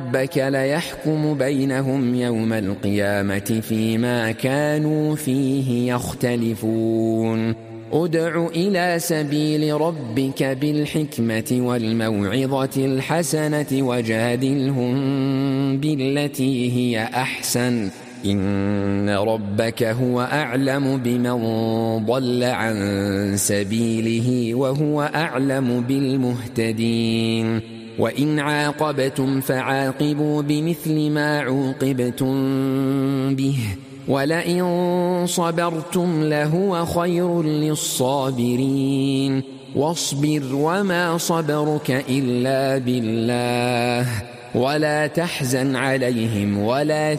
ربك ليحكم بينهم يوم القيامة فيما كانوا فيه يختلفون ادع إلى سبيل ربك بالحكمة والموعظة الحسنة وجادلهم بالتي هي أحسن إن ربك هو أعلم بمن ضل عن سبيله وهو أعلم بالمهتدين وإن عاقبتم فعاقبوا بمثل ما عوقبتم به ولئن صبرتم لهو خير للصابرين واصبر وما صبرك إلا بالله ولا تحزن عليهم ولا